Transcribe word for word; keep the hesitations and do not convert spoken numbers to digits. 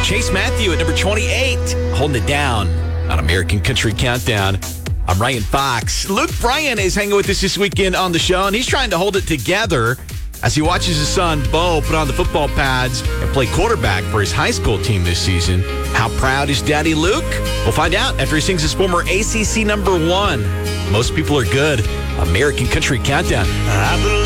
Chase Matthew at number twenty-eight, holding it down on American Country Countdown. I'm Ryan Fox. Luke Bryan is hanging with us this weekend on the show, and he's trying to hold it together as he watches his son, Bo, put on the football pads and play quarterback for his high school team this season. How proud is Daddy Luke? We'll find out after he sings his former A C C number one. Most people are good. American Country Countdown. I believe